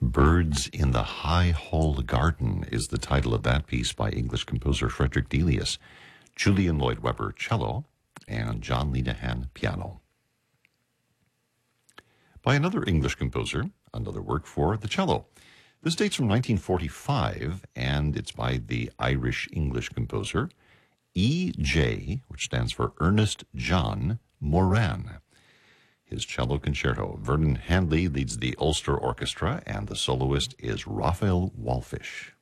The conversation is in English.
Birds in the High Hole Garden is the title of that piece by English composer Frederick Delius, Julian Lloyd Webber cello, and John Linehan piano. By another English composer, another work for the cello. This dates from 1945, and it's by the Irish-English composer E.J., which stands for Ernest John Moran. His cello concerto. Vernon Handley leads the Ulster Orchestra, and the soloist is Raphael Wallfisch.